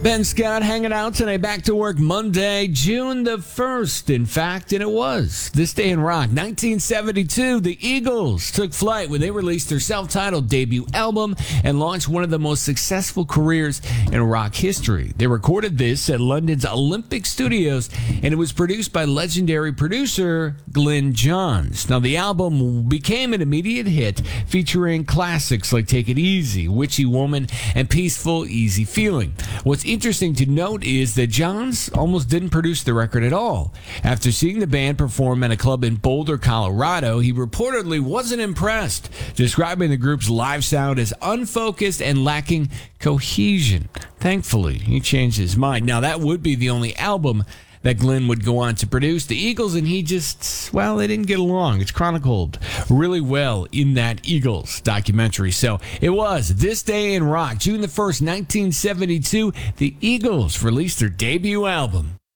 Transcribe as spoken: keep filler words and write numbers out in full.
Ben Scott hanging out today. Back to work Monday, June the first. In fact, and it was this day in rock. nineteen seventy-two, the Eagles took flight when they released their self-titled debut album and launched one of the most successful careers in rock history. They recorded this at London's Olympic Studios, and it was produced by legendary producer Glyn Johns. Now, the album became an immediate hit, featuring classics like Take It Easy, Witchy Woman, and Peaceful Easy Feeling. What's interesting to note is that Johns almost didn't produce the record at all. After seeing the band perform at a club in Boulder, Colorado, he reportedly wasn't impressed, describing the group's live sound as unfocused and lacking cohesion. Thankfully, he changed his mind. Now, that would be the only album that Glyn would go on to produce. The Eagles and he just, well, they didn't get along. It's chronicled really well in that Eagles documentary. So it was this day in rock, June the first, nineteen seventy-two, the Eagles released their debut album.